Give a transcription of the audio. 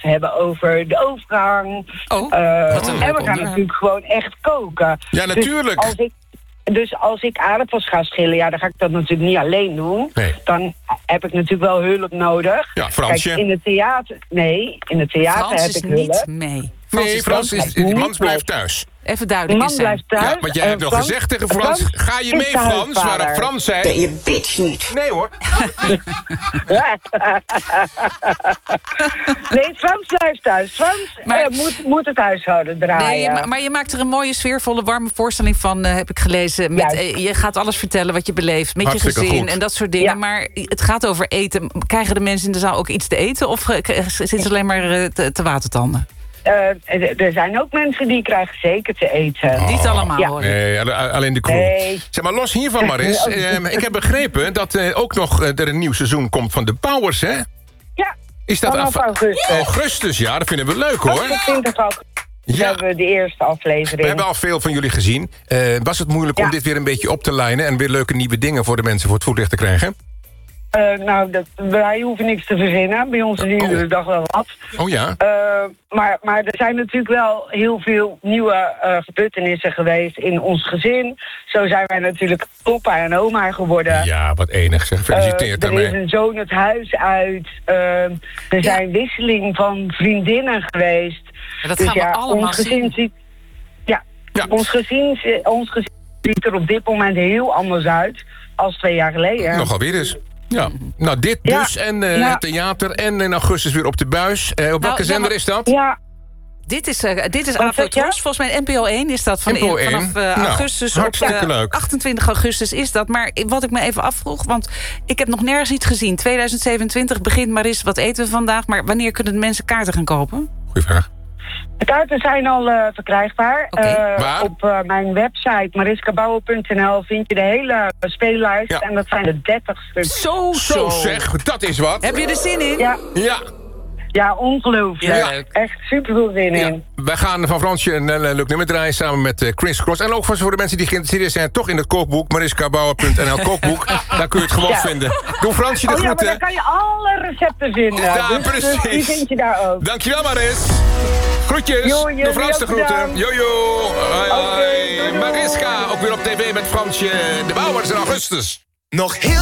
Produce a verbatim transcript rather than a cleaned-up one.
hebben over de overgang. Oh, Uh, wat een en leuk we gaan onderwerp. natuurlijk gewoon echt koken. Ja, natuurlijk. Dus als ik, dus als ik aardappels ga schillen, ja, dan ga ik dat natuurlijk niet alleen doen. Nee. Dan heb ik natuurlijk wel hulp nodig. Ja, Fransje. Kijk, in het theater... Nee, in het theater Frans heb is ik hulp. niet mee. Frans Nee, is Frans niet is, mee. die niet mans blijft mee. thuis. Even De duidelijk man is zijn. blijft thuis. Ja, want jij en hebt nog Frans- gezegd tegen Frans, ga je is mee de Frans? huisvader. Waarop Frans zei... Je bitch niet. Nee hoor. Nee, Frans blijft thuis. Frans Maar- eh, moet, moet het huishouden draaien. Nee, maar, maar je maakt er een mooie, sfeervolle, warme voorstelling van, uh, heb ik gelezen. Met, Juist. uh, je gaat alles vertellen wat je beleeft met Hartstikke je gezin goed. en dat soort dingen. Ja. Maar het gaat over eten. Krijgen de mensen in de zaal ook iets te eten? Of uh, k- zitten ze alleen maar uh, te, te watertanden? Eh, er zijn ook mensen die krijgen zeker te eten. Niet allemaal, Ja. hoor ik. Nee, alle- alleen de crew. Nee. Zeg maar, los hiervan maar eens. eh, ik heb begrepen dat eh, ook nog eh, er een nieuw seizoen komt van de Powers, hè? Ja, Is dat vanaf af- augustus. augustus? Ja, dat vinden we leuk, hoor. achtentwintig augustus Ja. hebben we de eerste aflevering. We hebben al veel van jullie gezien. Eh, was het moeilijk om Ja. dit weer een beetje op te lijnen... en weer leuke nieuwe dingen voor de mensen voor het voetlicht te krijgen? Eh, nou, dat, wij hoeven niks te verzinnen. Bij ons is iedere Oh. dag wel wat. Oh ja? Eh, maar, maar er zijn natuurlijk wel heel veel nieuwe eh, gebeurtenissen geweest in ons gezin. Zo zijn wij natuurlijk opa en oma geworden. Ja, wat enig. Zeg, Eh, gefeliciteerd er is daarmee. een zoon het huis uit. Eh, er zijn wisseling van vriendinnen geweest. En dat Dus gaan we ja, allemaal ons gezin zien. ziet, ja, Ja. Ons, gezin, zi- ons gezin ziet er op dit moment heel anders uit als twee jaar geleden. Nogal weer eens. Ja, nou dit Ja. dus. En eh, Ja. het theater. En in augustus weer op de buis. Eh, op welke ja, zender maar- is dat? Ja, Dit is, uh, dit is Wat zeg je? Afrotros. Volgens mij N P O één is dat. Van, N P O in- vanaf één. uh, Nou, augustus. hartstikke op, uh, leuk. achtentwintig augustus is dat. Maar wat ik me even afvroeg, want ik heb nog nergens iets gezien. tweeduizend zevenentwintig begint Maris, wat eten we vandaag? Maar wanneer kunnen de mensen kaarten gaan kopen? Goeie vraag. de kaarten zijn al uh, verkrijgbaar. Oké. Uh, Waar? op uh, mijn website mariskabouwer punt n l vind je de hele speellijst. Ja. En dat zijn er dertig stuks. Zo, Zo zeg, dat is wat. Heb je er zin in? Ja, Ja. ja, ongelooflijk. Ja, leuk. Echt super veel zin Ja, in. wij gaan van Fransje een uh, leuk nummer draaien samen met uh, Chris Cross. En ook voor voor de mensen die geïnteresseerd zijn... toch in het kookboek, mariskabouwer punt n l kookboek. Daar kun je het gewoon Ja. vinden. Doe Fransje de Oh ja, maar groeten. daar kan je alle recepten vinden. Ja, dus, dus die precies. vind je daar ook. Dankjewel Maris. Groetjes. Jo, jullie Doe Frans de ook groeten. bedankt. Jojo. Hoi, Oké, hoi. doei, doei. Mariska, ook weer op tv met Fransje de Bouwers in augustus. Nog heel